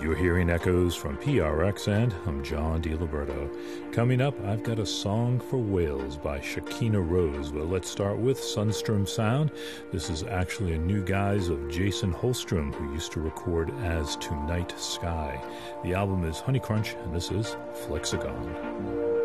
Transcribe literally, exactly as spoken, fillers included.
You're hearing echoes from P R X, and I'm John DiLiberto. Coming up, I've got a song for Wales by Shakina Rose. Well, let's start with Sunstrom Sound. This is actually a new guise of Jason Holstrom, who used to record as Tonight Sky. The album is Honey Crunch, and this is Flexagon.